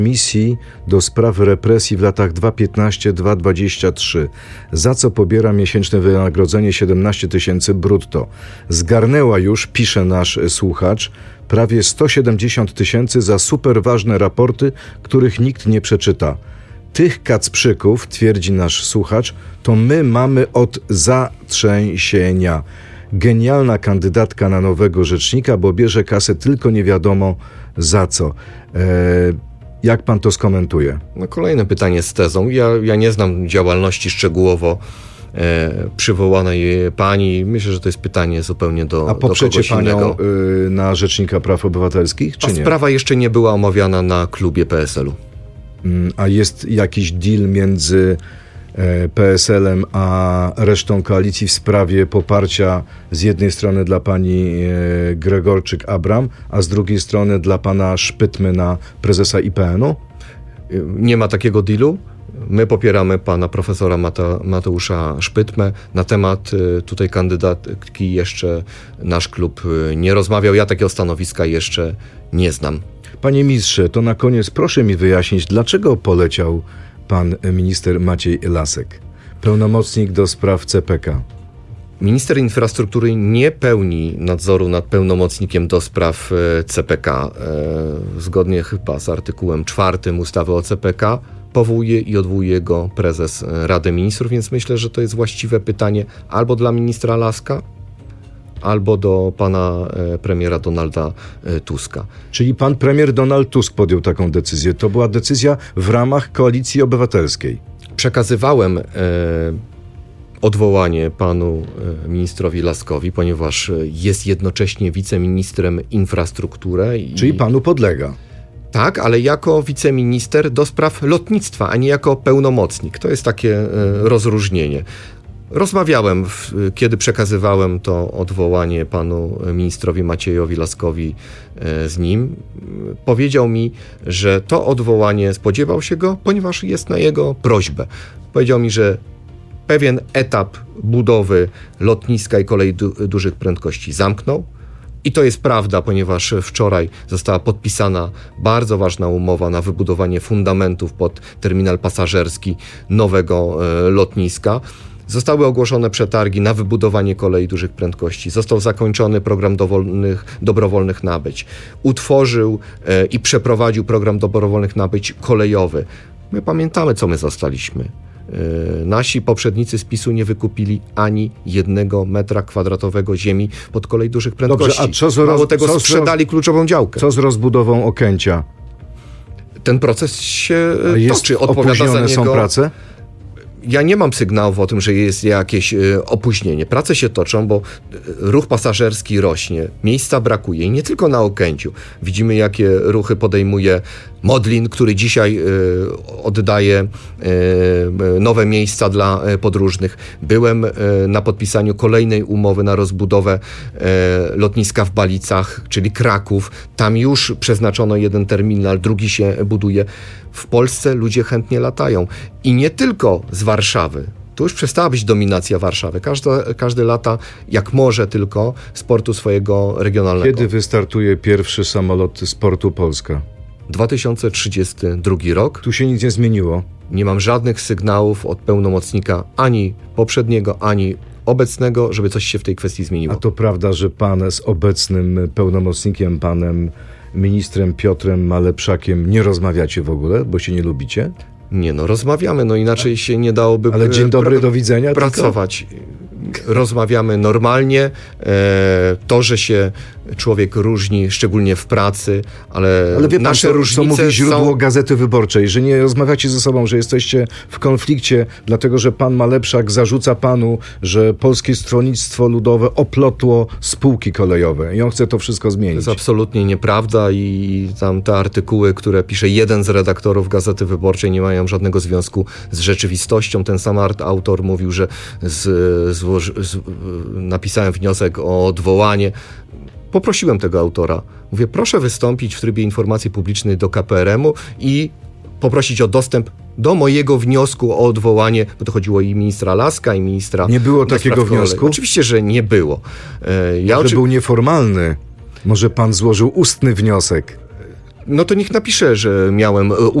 Misji do spraw represji w latach 2015-2023, za co pobiera miesięczne wynagrodzenie 17 000 brutto. Zgarnęła już, pisze nasz słuchacz, prawie 170 000 za super ważne raporty, których nikt nie przeczyta. Tych kacprzyków, twierdzi nasz słuchacz, to my mamy od zatrzęsienia. Genialna kandydatka na nowego rzecznika, bo bierze kasę tylko nie wiadomo za co. Jak pan to skomentuje? No, kolejne pytanie z tezą. Ja nie znam działalności szczegółowo przywołanej pani. Myślę, że to jest pytanie zupełnie do kogoś innego. A poprzecie panią na Rzecznika Praw Obywatelskich, czy nie? Sprawa jeszcze nie była omawiana na klubie PSL-u. A jest jakiś deal między PSL-em a resztą koalicji w sprawie poparcia z jednej strony dla pani Gregorczyk-Abram, a z drugiej strony dla pana Szpytmy na prezesa IPN-u? Nie ma takiego dealu. My popieramy pana profesora Mateusza Szpytmę. Na temat tutaj kandydatki jeszcze nasz klub nie rozmawiał. Ja takiego stanowiska jeszcze nie znam. Panie ministrze, to na koniec proszę mi wyjaśnić, dlaczego poleciał pan minister Maciej Lasek, pełnomocnik do spraw CPK? Minister infrastruktury nie pełni nadzoru nad pełnomocnikiem do spraw CPK. Zgodnie chyba z artykułem 4 ustawy o CPK powołuje i odwołuje go prezes Rady Ministrów, więc myślę, że to jest właściwe pytanie albo dla ministra Laska, albo do pana premiera Donalda Tuska. Czyli pan premier Donald Tusk podjął taką decyzję. To była decyzja w ramach Koalicji Obywatelskiej. Przekazywałem odwołanie panu ministrowi Laskowi, ponieważ jest jednocześnie wiceministrem infrastruktury. Czyli panu podlega. Tak, ale jako wiceminister do spraw lotnictwa, a nie jako pełnomocnik. To jest takie rozróżnienie. Rozmawiałem, kiedy przekazywałem to odwołanie panu ministrowi Maciejowi Laskowi z nim. Powiedział mi, że to odwołanie spodziewał się go, ponieważ jest na jego prośbę. Powiedział mi, że pewien etap budowy lotniska i kolei dużych prędkości zamknął. I to jest prawda, ponieważ wczoraj została podpisana bardzo ważna umowa na wybudowanie fundamentów pod terminal pasażerski nowego lotniska. Zostały ogłoszone przetargi na wybudowanie kolei dużych prędkości. Został zakończony program dobrowolnych nabyć. Utworzył i przeprowadził program dobrowolnych nabyć kolejowy. My pamiętamy, co my zostaliśmy. Nasi poprzednicy z PiS-u nie wykupili ani 1 metra kwadratowego ziemi pod kolej dużych prędkości. Dobrze, a mało tego, sprzedali kluczową działkę. Co z rozbudową Okęcia? Ten proces się toczy. Opóźnione są prace? Ja nie mam sygnałów o tym, że jest jakieś opóźnienie. Prace się toczą, bo ruch pasażerski rośnie, miejsca brakuje i nie tylko na Okęciu. Widzimy, jakie ruchy podejmuje Modlin, który dzisiaj oddaje nowe miejsca dla podróżnych. Byłem na podpisaniu kolejnej umowy na rozbudowę lotniska w Balicach, czyli Kraków. Tam już przeznaczono 1 terminal, drugi się buduje. W Polsce ludzie chętnie latają. I nie tylko z Warszawy. To już przestała być dominacja Warszawy. Każdy lata jak może tylko z portu swojego regionalnego. Kiedy wystartuje pierwszy samolot z portu Polska? 2032 rok. Tu się nic nie zmieniło. Nie mam żadnych sygnałów od pełnomocnika ani poprzedniego, ani obecnego, żeby coś się w tej kwestii zmieniło. A to prawda, że pan z obecnym pełnomocnikiem, panem ministrem Piotrem Malepszakiem nie rozmawiacie w ogóle, bo się nie lubicie? Nie, rozmawiamy, inaczej się nie dałoby ale dzień dobry, do widzenia pracować. Rozmawiamy normalnie. To, że się człowiek różni, szczególnie w pracy, ale wie pan, nasze różnice mówi źródło Gazety Wyborczej, że nie rozmawiacie ze sobą, że jesteście w konflikcie, dlatego że pan Malepszak zarzuca panu, że Polskie Stronnictwo Ludowe oplotło spółki kolejowe i on chce to wszystko zmienić. To jest absolutnie nieprawda i tam te artykuły, które pisze jeden z redaktorów Gazety Wyborczej, nie mają żadnego związku z rzeczywistością. Ten sam autor mówił, że napisałem wniosek o odwołanie. Poprosiłem tego autora. Mówię, proszę wystąpić w trybie informacji publicznej do KPRM-u i poprosić o dostęp do mojego wniosku o odwołanie, bo to chodziło i ministra Laska, i ministra... Nie było takiego wniosku? Oczywiście, że nie było. Może był nieformalny. Może pan złożył ustny wniosek? No to niech napisze, że miałem